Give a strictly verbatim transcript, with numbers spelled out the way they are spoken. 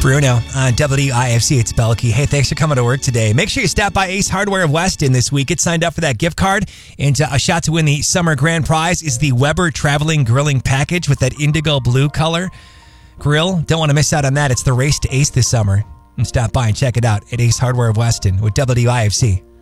Bruno on W I F C. It's Belky. Hey, thanks for coming to work today. Make sure you stop by Ace Hardware of Weston this week. Get signed up for that gift card. And uh, a shot to win the summer grand prize is the Weber Traveling Grilling Package with that indigo blue color grill. Don't want to miss out on that. It's the race to Ace this summer. And stop by and check it out at Ace Hardware of Weston with W I F C.